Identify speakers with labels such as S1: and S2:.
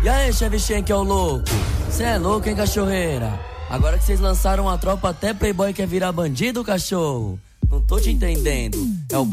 S1: E aí, Chevchenko é o louco? Cê é louco, hein, cachorreira? Agora que vocês lançaram a tropa, até playboy quer virar bandido, cachorro. Não tô te entendendo. É o